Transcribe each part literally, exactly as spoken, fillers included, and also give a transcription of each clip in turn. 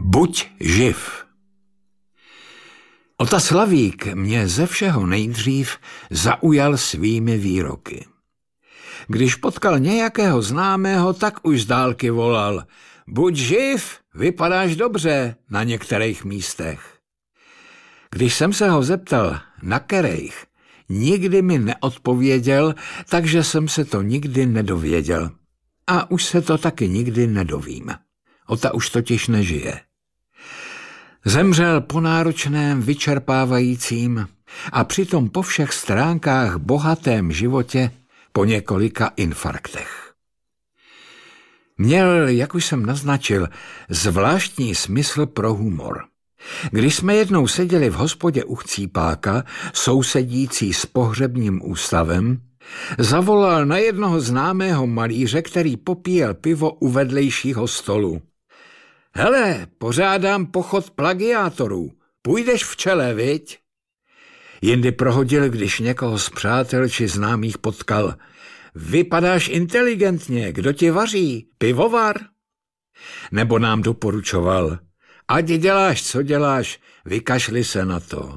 Buď živ. Ota Slavík mě ze všeho nejdřív zaujal svými výroky. Když potkal nějakého známého, tak už z dálky volal: buď živ, vypadáš dobře na některých místech. Když jsem se ho zeptal, na kterých, nikdy mi neodpověděl, takže jsem se to nikdy nedověděl. A už se to taky nikdy nedovím. Ota už totiž nežije. Zemřel po náročném, vyčerpávajícím a přitom po všech stránkách bohatém životě po několika infarktech. Měl, jak už jsem naznačil, zvláštní smysl pro humor. Když jsme jednou seděli v hospodě u Chcípáka, sousedící s pohřebním ústavem, zavolal na jednoho známého malíře, který popíjel pivo u vedlejšího stolu: hele, pořádám pochod plagiátorů, půjdeš v čele, viď? Jindy prohodil, když někoho z přátel či známých potkal: vypadáš inteligentně, kdo ti vaří, pivovar? Nebo nám doporučoval: ať děláš, co děláš, vykašli se na to.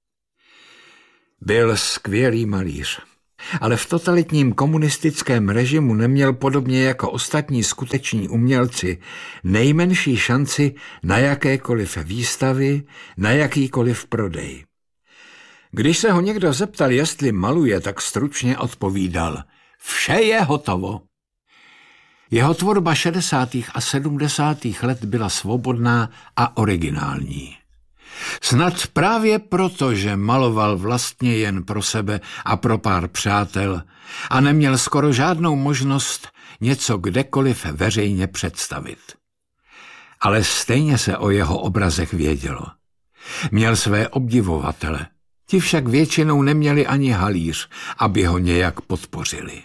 Byl skvělý malíř, ale v totalitním komunistickém režimu neměl podobně jako ostatní skuteční umělci nejmenší šanci na jakékoliv výstavy, na jakýkoliv prodej. Když se ho někdo zeptal, jestli maluje, tak stručně odpovídal: vše je hotovo. Jeho tvorba šedesátých a sedmdesátých let byla svobodná a originální. Snad právě proto, že maloval vlastně jen pro sebe a pro pár přátel a neměl skoro žádnou možnost něco kdekoliv veřejně představit. Ale stejně se o jeho obrazech vědělo. Měl své obdivovatele, ti však většinou neměli ani halíř, aby ho nějak podpořili.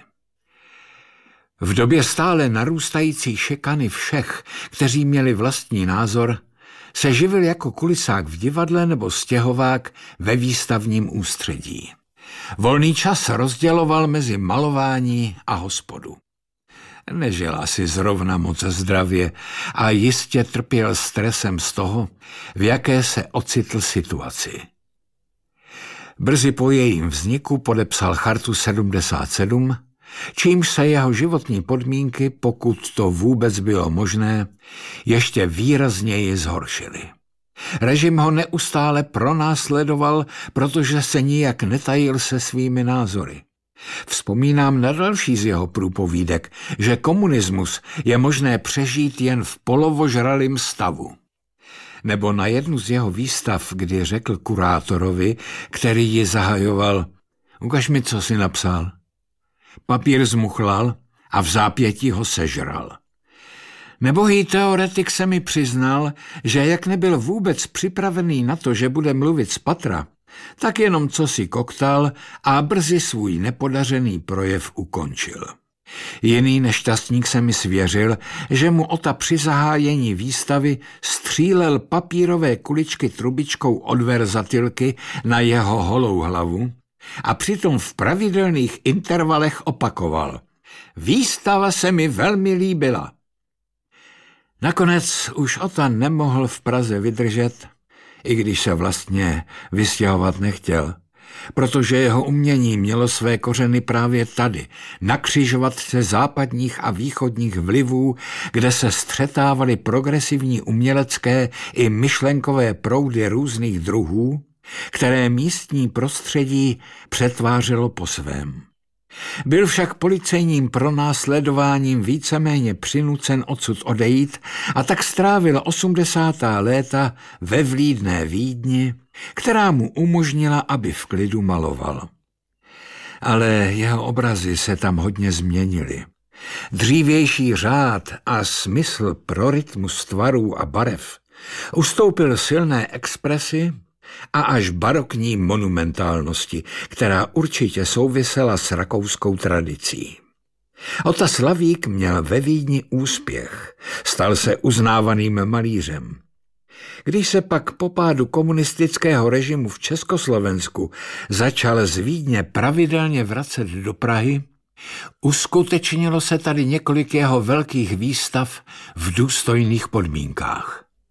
V době stále narůstající šikany všech, kteří měli vlastní názor, se živil jako kulisák v divadle nebo stěhovák ve výstavním ústředí. Volný čas rozděloval mezi malování a hospodu. Nežil asi zrovna moc zdravě a jistě trpěl stresem z toho, v jaké se ocitl situaci. Brzy po jejím vzniku podepsal Chartu sedmdesát sedm, čímž se jeho životní podmínky, pokud to vůbec bylo možné, ještě výrazněji zhoršily. Režim ho neustále pronásledoval, protože se nijak netajil se svými názory. Vzpomínám na další z jeho průpovídek, že komunismus je možné přežít jen v polovožralém stavu. Nebo na jednu z jeho výstav, kdy řekl kurátorovi, který ji zahajoval: ukaž mi, co jsi napsal. Papír zmuchlal a v zápětí ho sežral. Nebohý teoretik se mi přiznal, že jak nebyl vůbec připravený na to, že bude mluvit z patra, tak jenom co si koktal a brzy svůj nepodařený projev ukončil. Jiný nešťastník se mi svěřil, že mu Ota při zahájení výstavy střílel papírové kuličky trubičkou od verzatylky na jeho holou hlavu a přitom v pravidelných intervalech opakoval: výstava se mi velmi líbila. Nakonec už Ota nemohl v Praze vydržet, i když se vlastně vystěhovat nechtěl, protože jeho umění mělo své kořeny právě tady, na křižovatce západních a východních vlivů, kde se střetávaly progresivní umělecké i myšlenkové proudy různých druhů, které místní prostředí přetvářelo po svém. Byl však policejním pronásledováním víceméně přinucen odsud odejít a tak strávil osmdesátá léta ve vlídné Vídni, která mu umožnila, aby v klidu maloval. Ale jeho obrazy se tam hodně změnily. Dřívější řád a smysl pro rytmus tvarů a barev ustoupil silné expresi a až barokní monumentálnosti, která určitě souvisela s rakouskou tradicí. Ota Slavík měl ve Vídni úspěch, stal se uznávaným malířem. Když se pak po pádu komunistického režimu v Československu začal z Vídně pravidelně vracet do Prahy, uskutečnilo se tady několik jeho velkých výstav v důstojných podmínkách.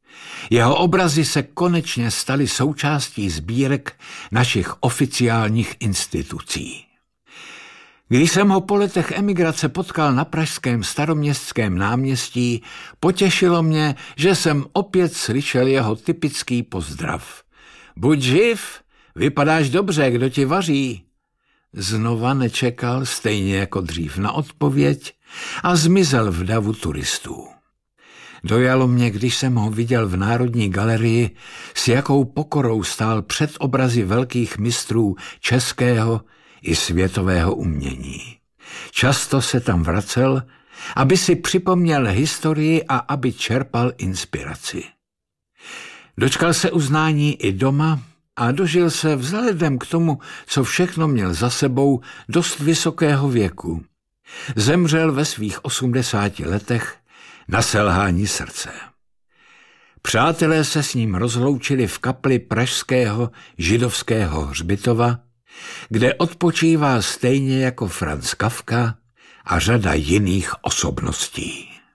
Jeho obrazy se konečně staly součástí sbírek našich oficiálních institucí. Když jsem ho po letech emigrace potkal na pražském Staroměstském náměstí, potěšilo mě, že jsem opět slyšel jeho typický pozdrav. Buď živ, vypadáš dobře, kdo ti vaří. Znova nečekal, stejně jako dřív, na odpověď a zmizel v davu turistů. Dojalo mě, když jsem ho viděl v Národní galerii, s jakou pokorou stál před obrazy velkých mistrů českého i světového umění. Často se tam vracel, aby si připomněl historii a aby čerpal inspiraci. Dočkal se uznání i doma a dožil se vzhledem k tomu, co všechno měl za sebou, dost vysokého věku. Zemřel ve svých osmdesáti letech na selhání srdce. Přátelé se s ním rozloučili v kapli pražského židovského hřbitova, kde odpočívá stejně jako Franz Kafka a řada jiných osobností.